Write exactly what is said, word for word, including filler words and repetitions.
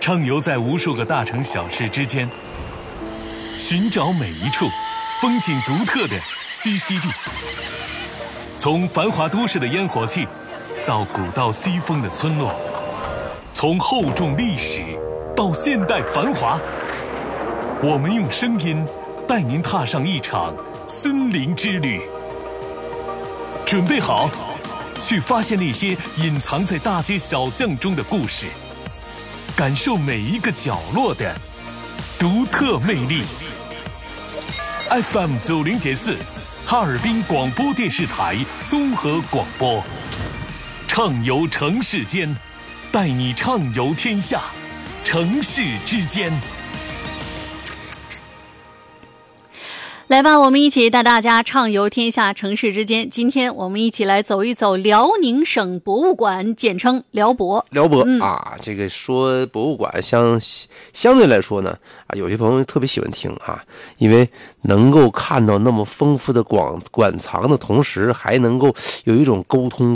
畅游在无数个大城小市之间，寻找每一处风景独特的栖息地。从繁华都市的烟火气，到古道西风的村落，从厚重历史到现代繁华，我们用声音带您踏上一场森林之旅。准备好，去发现那些隐藏在大街小巷中的故事，感受每一个角落的独特魅力。F M 九零点四，哈尔滨广播电视台综合广播，畅游城市间，带你畅游天下，城市之间。 来吧，我们一起带大家畅游天下，城市之间。今天我们一起来走一走辽宁省博物馆，简称辽博。 辽博、 嗯、 啊，这个说博物馆相相对来说呢，啊，有些朋友特别喜欢听啊，因为能够看到那么丰富的馆馆藏的同时，还能够有一种沟通